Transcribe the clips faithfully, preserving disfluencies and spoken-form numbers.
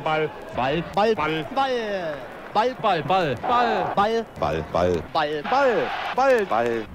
Ball. Ball. Ball. Ball. Ball. Ball. Ball. Ball. Ball. Ball. Ball, Ball, Ball. Ball, Ball. Ball.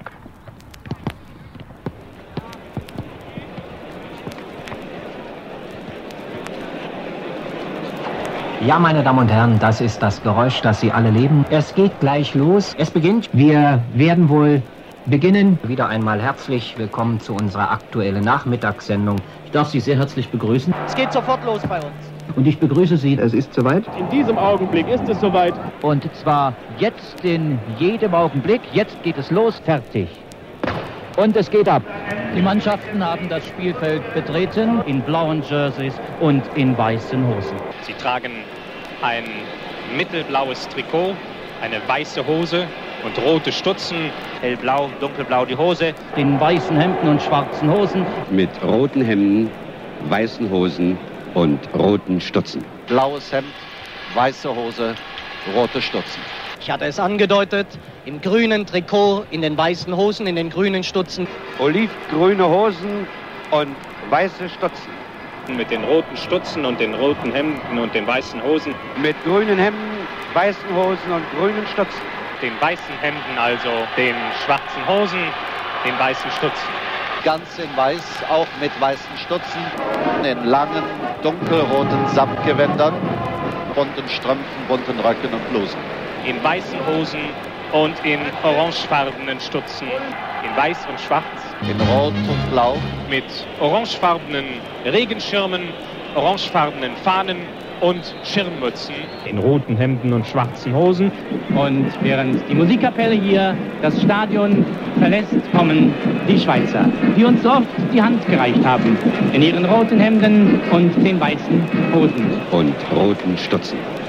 Ja, meine Damen und Herren, das ist das Geräusch, das Sie alle leben. Es geht gleich los. Es beginnt. Wir werden wohl beginnen. Wieder einmal herzlich willkommen zu unserer aktuellen Nachmittagssendung. Ich darf Sie sehr herzlich begrüßen. Es geht sofort los bei uns. Und ich begrüße Sie. Es ist soweit. In diesem Augenblick ist es soweit. Und zwar jetzt in jedem Augenblick. Jetzt geht es los. Fertig. Und es geht ab. Die Mannschaften haben das Spielfeld betreten in blauen Jerseys und in weißen Hosen. Sie tragen ein mittelblaues Trikot, eine weiße Hose und rote Stutzen. Hellblau, dunkelblau die Hose. In weißen Hemden und schwarzen Hosen. Mit roten Hemden, weißen Hosen und roten Stutzen. Blaues Hemd, weiße Hose, rote Stutzen. Ich hatte es angedeutet, im grünen Trikot, in den weißen Hosen, in den grünen Stutzen. Olivgrüne Hosen und weiße Stutzen. Mit den roten Stutzen und den roten Hemden und den weißen Hosen. Mit grünen Hemden, weißen Hosen und grünen Stutzen. Den weißen Hemden also, den schwarzen Hosen, den weißen Stutzen. Ganz in weiß, auch mit weißen Stutzen, in langen, dunkelroten Samtgewändern, bunten Strümpfen, bunten Röcken und Blusen. In weißen Hosen und in orangefarbenen Stutzen. In weiß und schwarz. In rot und blau. Mit orangefarbenen Regenschirmen, orangefarbenen Fahnen und Schirmmützen. In roten Hemden und schwarzen Hosen. Und während die Musikkapelle hier das Stadion verlässt, kommen die Schweizer, die uns so oft die Hand gereicht haben. In ihren roten Hemden und den weißen Hosen. Und roten Stutzen.